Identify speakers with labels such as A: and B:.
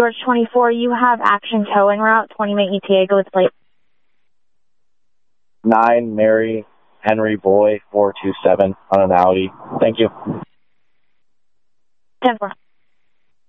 A: George 24, you have action towing route, 20-minute ETA, go with plate.
B: 9 Mary Henry Boy 427 on an Audi. Thank you.
A: 10-4.